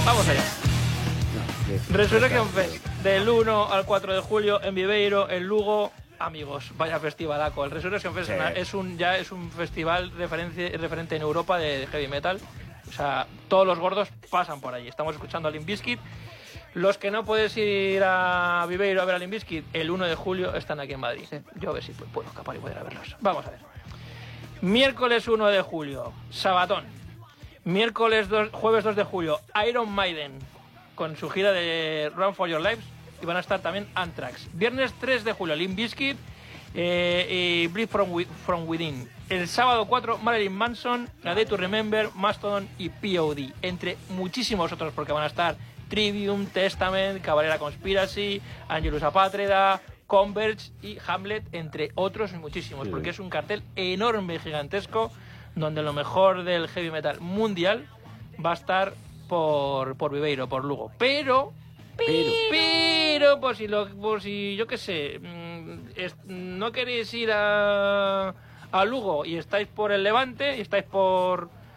Vamos allá. Resurrection Fest, del 1 al 4 de julio en Viveiro, en Lugo. Amigos, vaya festivalaco. El Resurrection Fest es un festival referente en Europa de heavy metal. O sea, todos los gordos pasan por allí. Estamos escuchando a Limp Bizkit. Los que no puedes ir a Viveiro a ver a Limp Bizkit, el 1 de julio están aquí en Madrid. Yo a ver si puedo escapar y poder verlos. Vamos a ver. Miércoles 1 de julio, Sabatón. Jueves 2 de julio, Iron Maiden, con su gira de Run for Your Lives. Y van a estar también Anthrax. Viernes 3 de julio, Limp Bizkit y Breathe from Within. El sábado 4, Marilyn Manson, A Day to Remember, Mastodon y POD. Entre muchísimos otros, porque van a estar Trivium, Testament, Cavalera Conspiracy, Angelus Apátrida, Converge y Hamlet, entre otros muchísimos. Porque es un cartel enorme y gigantesco, donde lo mejor del heavy metal mundial va a estar por Viveiro, por Lugo. Pero por si yo qué sé, no queréis ir a Lugo y estáis por el Levante y estáis por